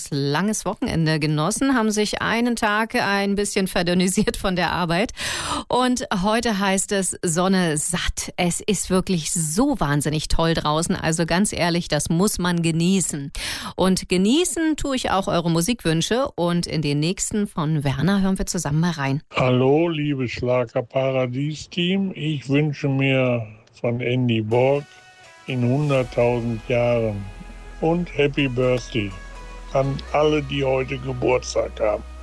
langes Wochenende genossen, haben sich einen Tag ein bisschen verdünnisiert von der Arbeit. Und heute heißt es Sonne satt. Es ist wirklich so wahnsinnig toll draußen. Also ganz ehrlich, das muss man genießen. Und genießen tue ich auch eure Musikwünsche. Und in den nächsten von Werner hören wir zusammen mal rein. Hallo, liebes Schlagerparadies-Team. Ich wünsche mir von Andy Borg in 100.000 Jahren und Happy Birthday an alle, die heute Geburtstag haben.